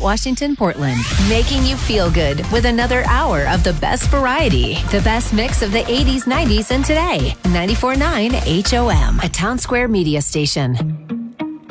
Washington, Portland. Making you feel good with another hour of the best variety. The best mix of the 80s, 90s, and today. 94.9 HOM, a Town Square media station.